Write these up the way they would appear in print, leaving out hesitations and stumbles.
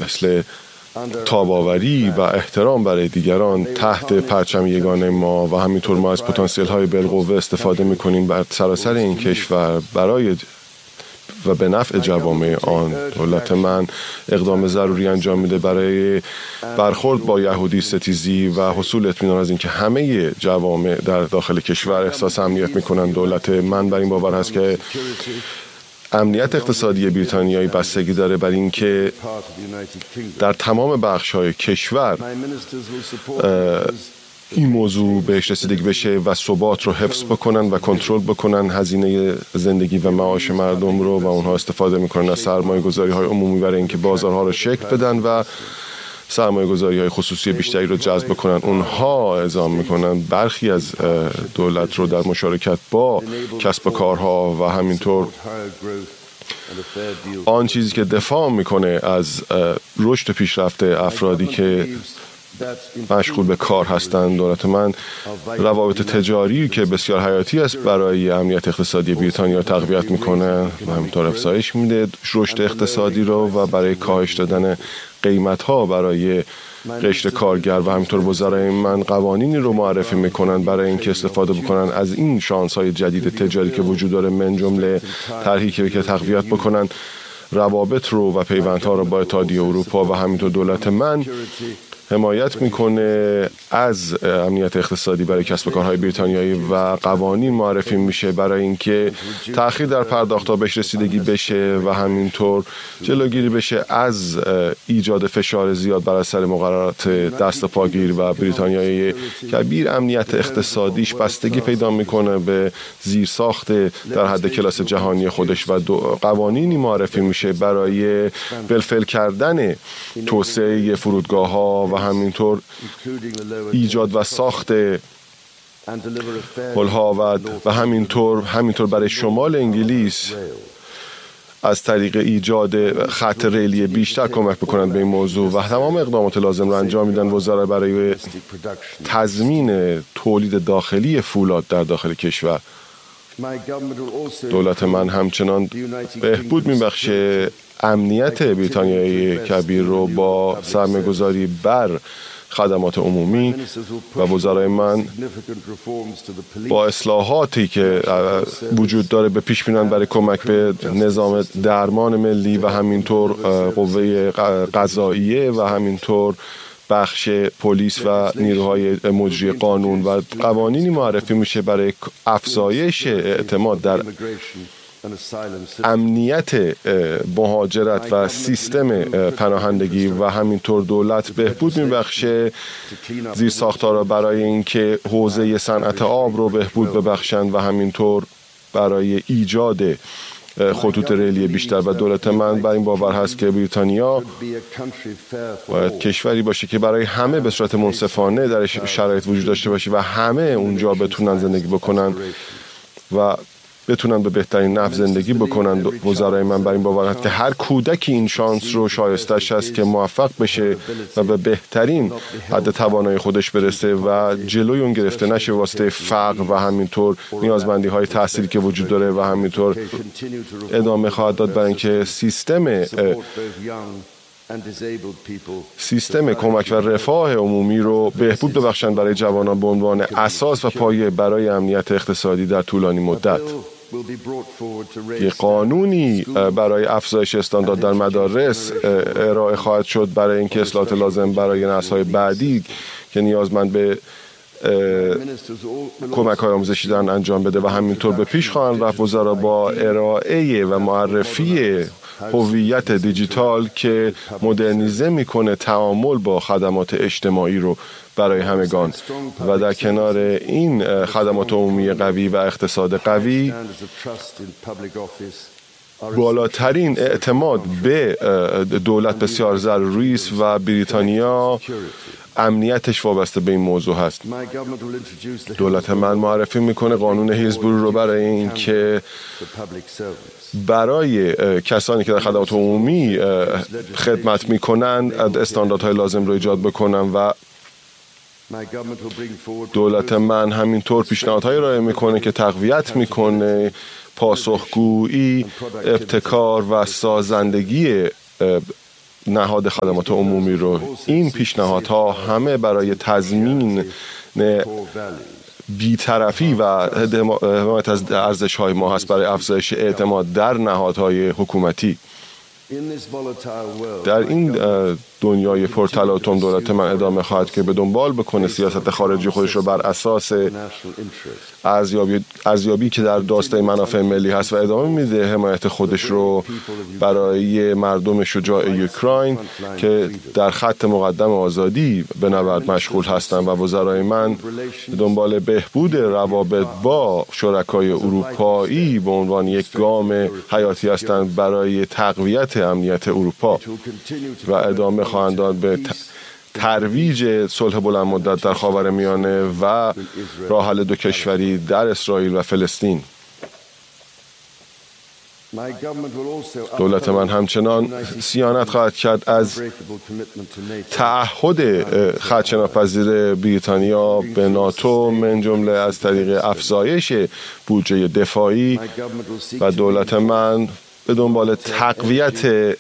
مثل تاباوری و احترام برای دیگران تحت پرچم یگانه ما و همینطور ما از پتانسیل های بالقوه استفاده میکنیم بر سراسر این کشور برای و به نفع جوامع آن. دولت من اقدام ضروری انجام میده برای برخورد با یهودی ستیزی و حصول اطمینان از اینکه همه جوامع در داخل کشور احساس امنیت میکنن. دولت من بر این باور هست که امنیت اقتصادی بریتانیایی بستگی داره بر اینکه در تمام بخش‌های کشور این موضوع بهش رسیدگی بشه و ثبات رو حفظ بکنن و کنترل بکنن هزینه زندگی و معاش مردم رو و اونها استفاده میکنن از سرمایه‌گذاری‌های عمومی برای اینکه بازارها رو شکل بدن و سرمایه‌گذاری‌های خصوصی بیشتری رو جذب کنن. اونها اعزام میکنن برخی از دولت رو در مشارکت با کسب و کارها و همینطور آن چیزی که دفاع میکنه از رشد پیشرفت افرادی که مشغول به کار هستند. دولت من روابط تجاری که بسیار حیاتی است برای امنیت اقتصادی بریتانیا تقویت میکنه و همینطور افزایش میده رشد اقتصادی رو و برای کاهش دادن قیمت‌ها برای قشر کارگر و همینطور وزرای من قوانینی رو معرفی میکنن برای اینکه استفاده بکنن از این شانس‌های جدید تجاری که وجود داره، من جمله طرحی که تقویت بکنن روابط رو و پیوندها رو با اتحادیه اروپا و همینطور دولت من حمایت میکنه از امنیت اقتصادی برای کسب و کارهای بریتانیایی و قوانین معرفی میشه برای اینکه تأخیر در پرداخت‌ها بهش رسیدگی بشه و همینطور جلوگیری بشه از ایجاد فشار زیاد بر اثر مقررات دست پاگیر و بریتانیای کبیر. امنیت اقتصادیش بستگی پیدا میکنه به زیرساخت در حد کلاس جهانی خودش و قوانینی معرفی میشه برای بالفعل کردن توسعه فرودگاه‌ها و همینطور ایجاد و ساخت پل‌ها و همینطور برای شمال انگلیس از طریق ایجاد خط ریلی بیشتر کمک بکنند به این موضوع و تمام اقدامات لازم را انجام میدن وزرا برای تضمین تولید داخلی فولاد در داخل کشور. دولت من همچنان بهبود میبخشه امنیت بریتانیای کبیر رو با سرمایه‌گذاری بر خدمات عمومی و وزرای من با اصلاحاتی که وجود داره به پیش میرن برای کمک به نظام درمان ملی و همینطور قوه قضاییه و همینطور بخش پلیس و نیروهای مجری قانون و قوانینی معرفی میشه برای افزایش اعتماد در امنیت مهاجرت و سیستم پناهندگی و همینطور دولت بهبود میبخشه زیرساخت‌ها را برای اینکه حوزه صنعت آب رو بهبود ببخشند و همینطور برای ایجاد خطوط ریلی بیشتر. و دولت من بر این باور هست که بریتانیا باید کشوری باشه که برای همه به صورت منصفانه در شرایط وجود داشته باشه و همه اونجا بتونن زندگی بکنن و بتونن به بهترین نحو زندگی بکنن. وزرای من بر این باور هست که هر کودکی این شانس رو شایستش هست که موفق بشه و به بهترین حد توانایی خودش برسه و جلوی اون گرفته نشه واسطه فقر و همینطور نیازمندی های تحصیلی که وجود داره و همینطور ادامه خواهد داد برای اینکه سیستم کمک و رفاه عمومی رو بهبود ببخشند برای جوانان به عنوان اساس و پایه برای امنیت اقتصادی در طولانی مدت. یک قانونی برای افزایش استاندارد در مدارس ارائه خواهد شد برای اینکه اصلاحات لازم برای نسل‌های بعدی که نیازمند به کمک‌های آموزشی دارن انجام بده و همینطور به پیش خواهند رفت وزرا با ارائه و معرفی هویت دیجیتال که مدرنیزه میکنه تعامل با خدمات اجتماعی رو برای همگان و در کنار این خدمات عمومی قوی و اقتصاد قوی بالاترین اعتماد به دولت بسیار ضروری است و بریتانیا امنیتش وابسته به این موضوع هست. دولت من معرفی میکنه قانون هیلزبورو رو برای این که برای کسانی که در خدمات عمومی خدمت میکنن استانداردهای لازم رو ایجاد بکنن و دولت من همینطور پیشنهادهایی ارائه میکنه که تقویت میکنه پاسخگویی، ابتکار و سازندگی نهاد خدمات عمومی رو. این پیشنهادها همه برای تضمین بی‌طرفی و حمایت از ارزش‌های ما هست، برای افزایش اعتماد در نهادهای حکومتی. در این دنیای پرتلاطم دولت من ادامه خواهد که به دنبال بکنه سیاست خارجی خودش رو بر اساس ارزیابی که در داشته منافع ملی هست و ادامه میده حمایت خودش رو برای مردم شجاع اوکراین که در خط مقدم آزادی به نبرد مشغول هستند. و وزرای من به دنبال بهبود روابط با شرکای اروپایی به عنوان یک گام حیاتی هستند برای تقویت امنیت اروپا و ادامه خواهند داد به ترویج صلح بلند مدت در خاورمیانه و راه حل دو کشوری در اسرائیل و فلسطین. دولت من همچنان صیانت خواهد کرد از تعهد خدشه‌ناپذیر بریتانیا به ناتو، من جمله از طریق افزایش بودجه دفاعی، و دولت من به دنبال تقویت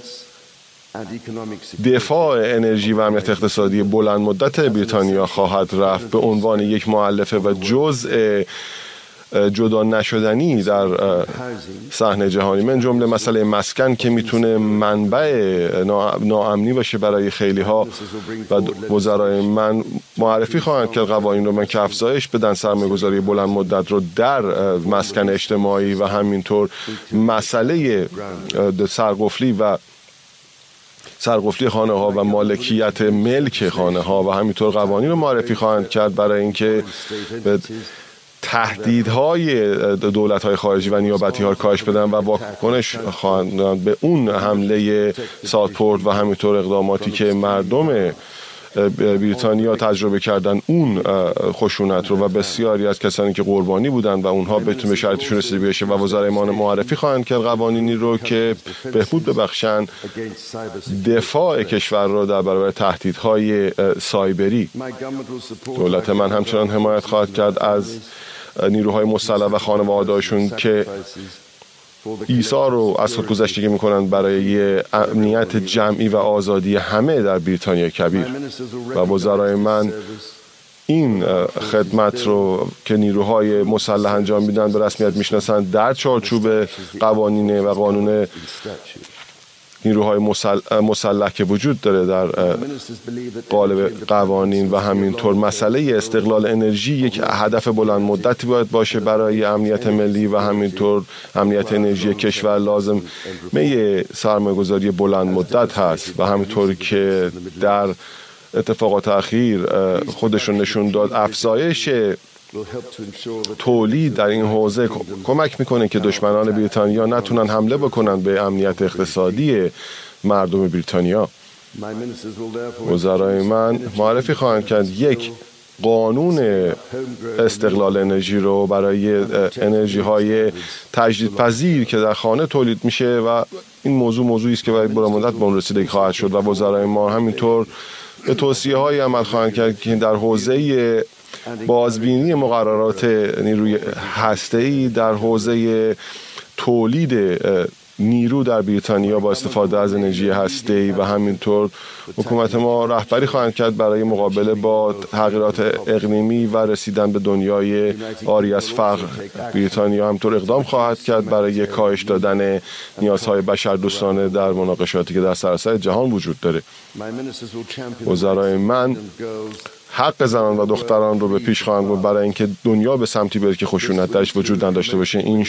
دفاع انرژی و امنیت اقتصادی بلند مدت بریتانیا خواهد رفت به عنوان یک مؤلفه و جزء جدا نشدنی در صحنه جهانی، من جمله مسئله مسکن که میتونه منبع ناامنی باشه برای خیلی ها. و وزرای من معرفی خواهند کرد قوانین رو که افزایش بدن سرمایه‌گذاری بلند مدت رو در مسکن اجتماعی و همینطور مسئله سرقفلی خانه ها و مالکیت ملک خانه ها و همینطور قوانین رو معرفی خواهند کرد برای اینکه به تهدیدهای دولت‌های خارجی و نیابتی ها کاهش بدن و واکنش خواهند به اون حمله ساوتپورت و همینطور اقداماتی که مردم بریتانیا تجربه کردن اون خشونت رو و بسیاری از کسانی که قربانی بودن و اونها بتونه به شرطشون رسیده بشه. و وزرای ما معرفی خواهند کرد قوانینی رو که بهبود ببخشن دفاع کشور رو در برابر تهدیدهای سایبری. دولت من همچنان حمایت خواهد کرد از نیروهای مسلح و خانواده‌هاشون که ایثار رو از خودگذشتگی میکنند برای امنیت جمعی و آزادی همه در بریتانیا کبیر. و وزرای من این خدمت رو که نیروهای مسلح انجام میدن به رسمیت میشناسند در چارچوب قوانین و قانون نیروهای مسلح که وجود داره در قالب قوانین. و همینطور مسئله استقلال انرژی یک هدف بلند مدتی باید باشه برای امنیت ملی و همینطور امنیت انرژی کشور لازم سرمایه‌گذاری بلند مدت هست. و همینطور که در اتفاقات اخیر خودشون نشون داد افزایش تولید در این حوزه کمک میکنه که دشمنان بریتانیا نتونن حمله بکنن به امنیت اقتصادی مردم بریتانیا. وزرای من معرفی خواهند کرد یک قانون استقلال انرژی رو برای انرژی های تجدیدپذیر که در خانه تولید میشه و این موضوعی است که برای بلند مدت به اون رسیدگی خواهد شد. و وزرای ما همینطور به توصیه های عمل خواهند کرد که در حوزه بازبینی مقررات نیروی هسته‌ای در حوزه تولید نیرو در بریتانیا با استفاده از انرژی هسته‌ای و همینطور حکومت ما رهبری خواهند کرد برای مقابله با تغییرات اقلیمی و رسیدن به دنیای عاری از فقر. بریتانیا همینطور اقدام خواهد کرد برای کاهش دادن نیازهای بشردوستانه در مناقشاتی که در سراسر جهان وجود داره. وزرای من حق زنان و دختران رو به پیش خواهند برد برای اینکه دنیا به سمتی بره که خشونت درش وجود نداشته باشه. این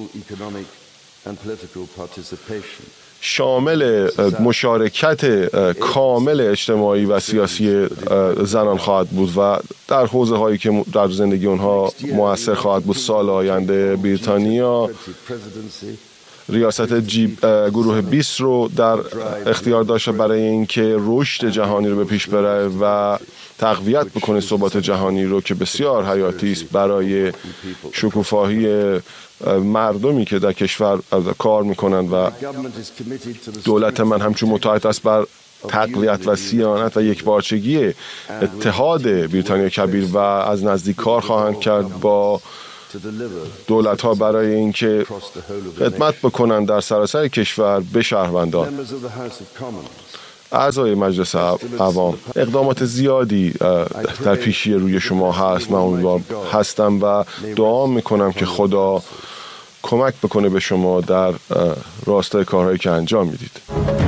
شامل مشارکت کامل اجتماعی و سیاسی زنان خواهد بود و در حوزه هایی که در زندگی اونها مؤثر خواهد بود. سال آینده بریتانیا ریاست گروه 20 رو در اختیار داشته برای اینکه رشد جهانی رو به پیش بره و تقویت بکنه ثبات جهانی رو که بسیار حیاتی است برای شکوفایی مردمی که در کشور کار میکنند. و دولت من همچون متعهد است بر تقویت و صیانت و یکپارچگی اتحاد بریتانیا کبیر و از نزدیک کار خواهند کرد با دولت‌ها برای اینکه خدمت بکنند در سراسر کشور به شهروندان. اعضای مجلس عوام، اقدامات زیادی در پیشی روی شما هست. من امیدوار هستم و دعا میکنم که خدا کمک بکنه به شما در راستای کارهایی که انجام میدید.